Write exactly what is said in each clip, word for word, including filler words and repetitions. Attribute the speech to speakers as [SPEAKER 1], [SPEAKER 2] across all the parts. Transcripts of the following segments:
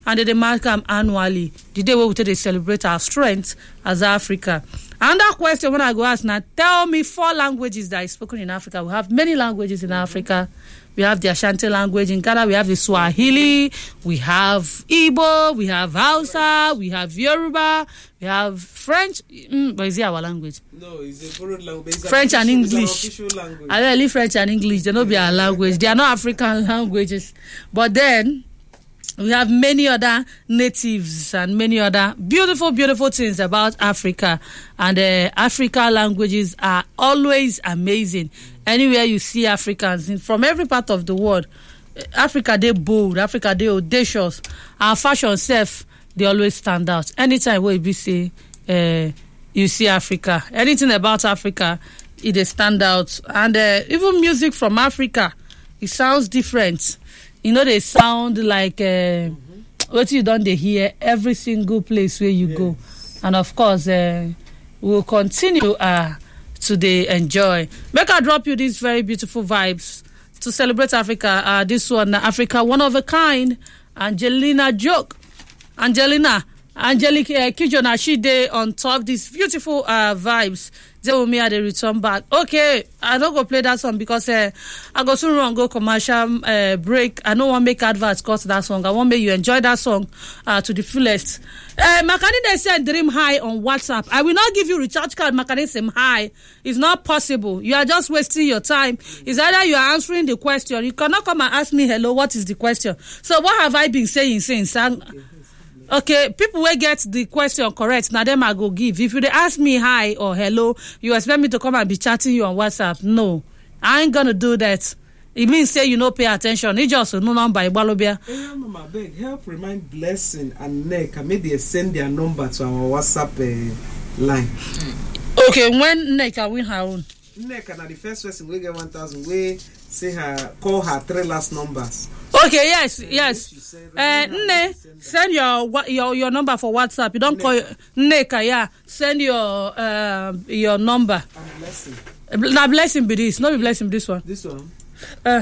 [SPEAKER 1] and they mark them annually. The day where we take to celebrate our strength as Africa. And that question when I go ask now, tell me four languages that is spoken in Africa. We have many languages in Africa. We have the Ashanti language in Ghana. We have the Swahili. We have Igbo. We have Hausa. We have Yoruba. We have French. Mm, but is it our language?
[SPEAKER 2] No, it's a borrowed language. It's
[SPEAKER 1] French
[SPEAKER 2] official,
[SPEAKER 1] and English.
[SPEAKER 2] It's an official language.
[SPEAKER 1] I really French and English. They don't be our language. They are not African languages. But then we have many other natives and many other beautiful, beautiful things about Africa. And uh, Africa languages are always amazing. Anywhere you see Africans in, from every part of the world, Africa, they bold. Africa, they audacious. Our fashion self, they always stand out. Anytime where you see, uh, you see Africa, anything about Africa, it they stand out. And uh, even music from Africa, it sounds different. You know, they sound like uh, mm-hmm. what you don't they hear every single place where you yes. go. And of course, uh, we'll continue uh, to the enjoy. Make I drop you these very beautiful vibes to celebrate Africa. Uh, this one, Africa, one of a kind. Angelina Joke. Angelina. Angelique uh, Kijona, she day on top these beautiful uh, vibes. They will me at the return back. Okay, I don't go play that song because uh, I go soon run go commercial uh, break. I don't want to make adverts cause that song. I want make you enjoy that song uh, to the fullest. Uh, Makani they said dream high on WhatsApp. I will not give you recharge card. Makani say high. It's not possible. You are just wasting your time. It's either you are answering the question. You cannot come and ask me hello. What is the question? So what have I been saying since? I'm, Okay, people will get the question correct. Now them I go give. If you they ask me hi or hello, you expect me to come and be chatting you on WhatsApp. No, I ain't gonna do that. It means say you no pay attention. It just no number. Ibalobia.
[SPEAKER 2] Hey, Mama, beg help remind Blessing and Nick and maybe they send their number to our WhatsApp uh, line.
[SPEAKER 1] Okay, when Nick can win her own.
[SPEAKER 2] Nick and the first person we get one thousand. We say her call her three last numbers.
[SPEAKER 1] Okay, yes, yes. Uh, Nne, send your your your number for WhatsApp. You don't call Nneka, yeah. Send your uh, your number.
[SPEAKER 2] And Blessing.
[SPEAKER 1] Now Blessing be this. Not be Blessing be this one.
[SPEAKER 2] This one.
[SPEAKER 1] Uh,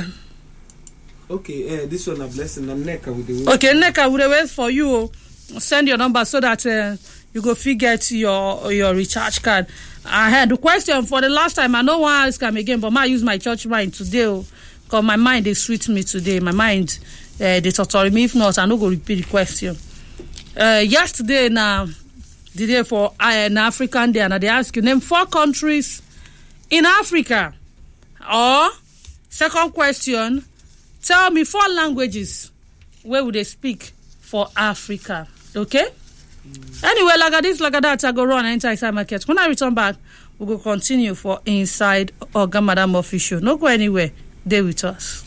[SPEAKER 2] okay, uh, this one a Blessing. And Nneka with the.
[SPEAKER 1] Okay, Nneka will wait for you. Send your number so that uh, you go get your your recharge card. I had the question for the last time. I know why I ask him again, but I use my church mind today. Because my mind is sweet me today. My mind, uh, they torture me. If not, I no go repeat the question. Uh, yesterday, now, the day for uh, an African day, and they ask you, name four countries in Africa. Or, second question, tell me four languages where would they speak for Africa. Okay? Mm. Anyway, like this, like that, I go run enter inside market. When I return back, we will continue for Inside Oga Madam Official. No go anywhere. Stay with us.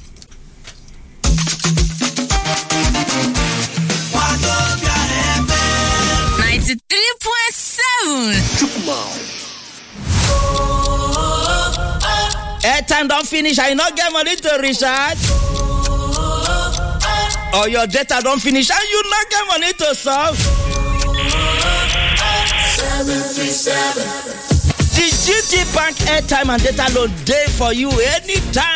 [SPEAKER 3] ninety-three point seven.
[SPEAKER 4] Airtime don't finish. I not get money to recharge. Or your data don't finish and you not get money to solve. seven three seven. The G T Bank airtime and data load day for you anytime.